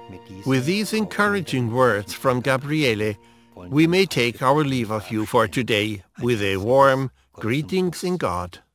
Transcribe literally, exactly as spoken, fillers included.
With these encouraging words from Gabriele, we may take our leave of you for today with a warm greetings in God.